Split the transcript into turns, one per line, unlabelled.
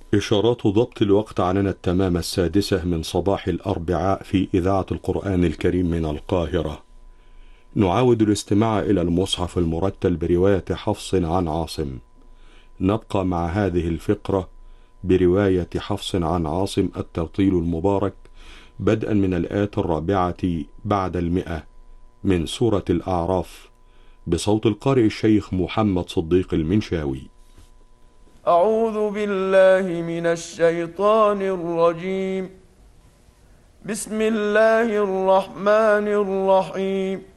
إشارات ضبط الوقت علينا التمام 6:00 من صباح الأربعاء في إذاعة القرآن الكريم من القاهرة. نعاود الاستماع إلى المصحف المرتل برواية حفص عن عاصم. نبقى مع هذه الفقرة برواية حفص عن عاصم الترتيل المبارك، بدءا من الآية 4 بعد 100 من سورة الأعراف، بصوت القارئ الشيخ محمد صديق المنشاوي.
أعوذ بالله من الشيطان الرجيم. بسم الله الرحمن الرحيم.